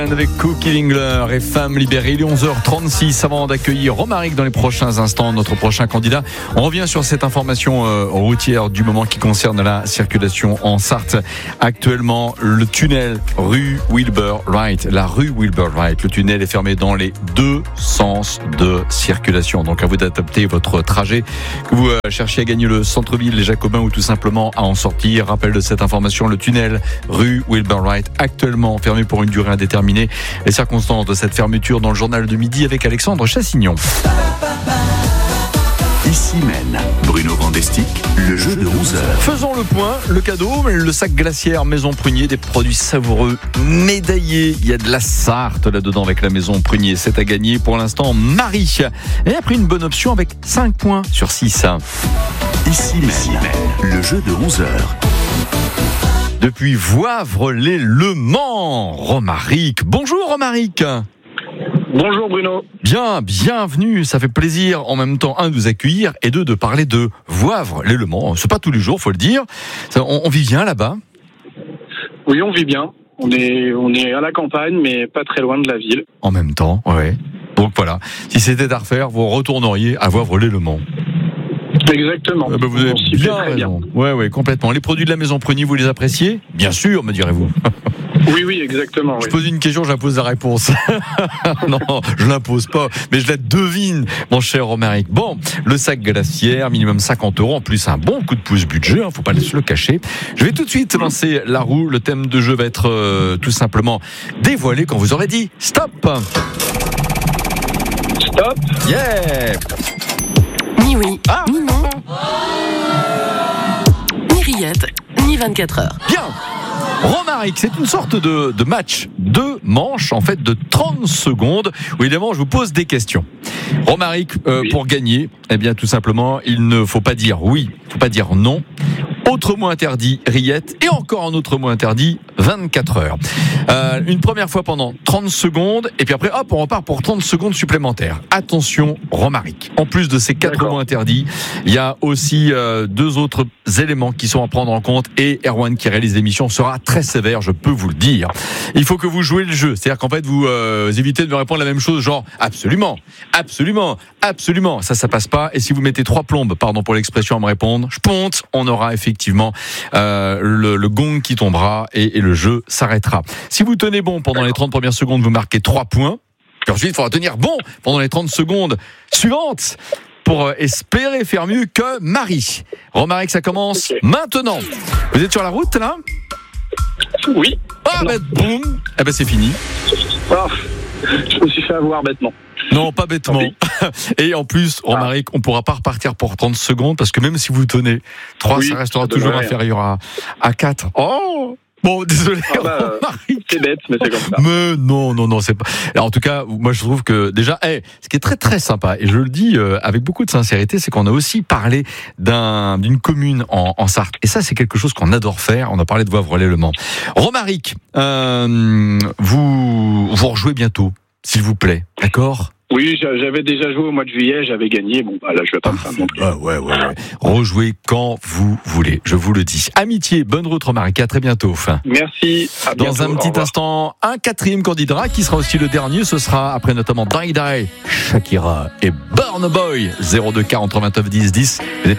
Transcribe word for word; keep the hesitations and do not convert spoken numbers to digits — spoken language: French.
Avec Cookie Lingler et Femmes Libérées, il est onze heures trente-six. Avant d'accueillir Romaric dans les prochains instants, notre prochain candidat, on revient sur cette information euh, routière du moment qui concerne la circulation en Sarthe. Actuellement, le tunnel rue Wilbur Wright, la rue Wilbur Wright, le tunnel est fermé dans les deux sens de circulation. Donc à vous d'adapter votre trajet, que vous euh, cherchiez à gagner le centre-ville, les Jacobins ou tout simplement à en sortir. Rappel de cette information, le tunnel rue Wilbur Wright, actuellement fermé pour une durée indéterminée. Les circonstances de cette fermeture dans le journal de midi avec Alexandre Chassignon. Ici mène Bruno Vandestick, le jeu de onze heures. Faisons le point, le cadeau, le sac glaciaire Maison Prunier, des produits savoureux médaillés. Il y a de la Sarthe là-dedans avec la Maison Prunier. C'est à gagner pour l'instant Marie. Et a pris une bonne option avec cinq points sur six. Ici mène le jeu de onze heures. Depuis Voivre-les-Le Mans, Romaric. Bonjour Romaric. Bonjour Bruno. Bien, bienvenue. Ça fait plaisir en même temps, un, de vous accueillir et deux, de parler de Voivre-les-Le Mans. C'est pas tous les jours, faut le dire. On, on vit bien là-bas ? Oui, on vit bien. On est, on est à la campagne, mais pas très loin de la ville. En même temps, ouais. Donc voilà. Si c'était à refaire, vous retourneriez à Voivre-les-Le Mans. Exactement. Eh ben vous avez bien raison. Ouais, ouais, complètement. Les produits de la Maison Prunier, vous les appréciez ? Bien sûr, me direz-vous. Oui, oui, exactement. Je oui. pose une question, j'impose la réponse. Non, je l'impose pas, mais je la devine, mon cher Romaric. Bon, le sac glaciaire, minimum cinquante euros, en plus un bon coup de pouce budget, hein, faut pas se le cacher. Je vais tout de suite lancer la roue. Le thème de jeu va être euh, tout simplement dévoilé quand vous aurez dit stop. Stop. Yeah. Ni oui, ah. ni non, ni rillettes, ni vingt-quatre heures. Bien. Romaric, c'est une sorte de, de match, deux manches en fait de trente secondes où évidemment je vous pose des questions. Romaric, euh, pour gagner, eh bien tout simplement, il ne faut pas dire oui, il ne faut pas dire non. Autre mot interdit, rillette, et encore un autre mot interdit, vingt-quatre heures. Euh, une première fois pendant trente secondes, et puis après, hop, on repart pour trente secondes supplémentaires. Attention, Romaric. En plus de ces quatre D'accord. mots interdits, il y a aussi euh, deux autres éléments qui sont à prendre en compte, et Erwan, qui réalise l'émission, sera très sévère, je peux vous le dire. Il faut que vous jouez le jeu, c'est-à-dire qu'en fait, vous euh, évitez de me répondre la même chose, genre absolument, absolument, absolument. Ça, ça passe pas, et si vous mettez trois plombes, pardon pour l'expression à me répondre, je ponte, on aura effectivement Effectivement, euh, le, le gong qui tombera et, et le jeu s'arrêtera. Si vous tenez bon pendant les trente premières secondes, vous marquez trois points. Puis ensuite, il faudra tenir bon pendant les trente secondes suivantes pour euh, espérer faire mieux que Marie. Romaric, ça commence okay. maintenant. Vous êtes sur la route là ? Oui. Ah ben boum, eh ben c'est fini. Oh, je me suis fait avoir bêtement. Non, pas bêtement. Et en plus, Romaric, on ne pourra pas repartir pour trente secondes parce que même si vous tenez trois, oui, ça restera ça toujours inférieur à, à quatre. Oh! Bon, désolé, ah bah, Romaric. C'est bête, mais c'est comme ça. Mais non, non, non, c'est pas. Alors, en tout cas, moi, je trouve que déjà, hey, ce qui est très, très sympa, et je le dis euh, avec beaucoup de sincérité, c'est qu'on a aussi parlé d'un, d'une commune en, en Sarthe. Et ça, c'est quelque chose qu'on adore faire. On a parlé de Voivre-les-Le Mans. Romaric, euh, vous, vous rejouez bientôt, s'il vous plaît. D'accord ? Oui, j'avais déjà joué au mois de juillet, j'avais gagné. Bon, bah là, je vais pas me faire non plus. Ah, ouais, ouais, ouais. Rejouez quand vous voulez, je vous le dis. Amitié, bonne route, Romaric, à très bientôt. Fin. Merci. À Dans bientôt, un petit instant, un quatrième candidat qui sera aussi le dernier. Ce sera après notamment Die Die, Shakira et Burna Boy. zéro deux quarante-neuf dix dix. Vous êtes